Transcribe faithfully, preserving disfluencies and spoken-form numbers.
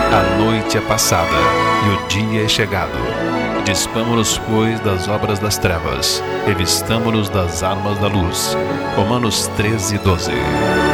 A noite é passada e o dia é chegado. Dispamo-nos, pois, das obras das trevas, revistamo-nos das armas da luz. Romanos treze, doze.